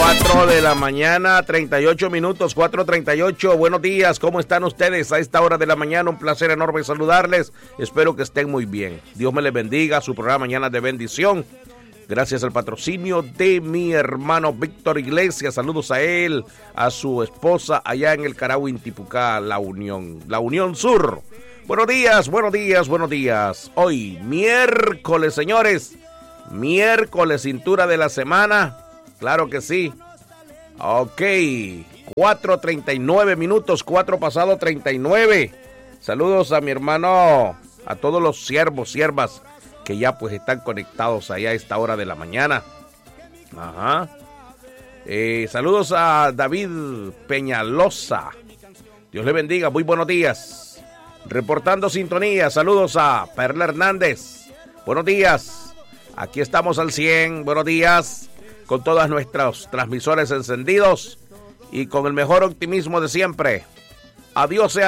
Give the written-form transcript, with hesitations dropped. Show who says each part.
Speaker 1: 4 de la mañana, 38 minutos, 4:38. Buenos días, ¿cómo están ustedes a esta hora de la mañana? Un placer enorme saludarles. Espero que estén muy bien. Dios me les bendiga, su programa Mañana de Bendición. Gracias al patrocinio de mi hermano Víctor Iglesias. Saludos a él, a su esposa allá en el Carahue, Intipucá, la Unión Sur. Buenos días, buenos días, buenos días. Hoy, miércoles, señores. Miércoles, cintura de la semana. Claro que sí. Ok, 4:39 minutos, 4 pasado 39. Saludos a mi hermano, a todos los siervos, siervas que ya pues están conectados allá a esta hora de la mañana. Ajá. Saludos a David Peñalosa. Dios le bendiga, muy buenos días. Reportando sintonía, saludos a Perla Hernández. Buenos días. Aquí estamos al 100, buenos días. Con todas nuestros transmisores encendidos y con el mejor optimismo de siempre. Adiós sea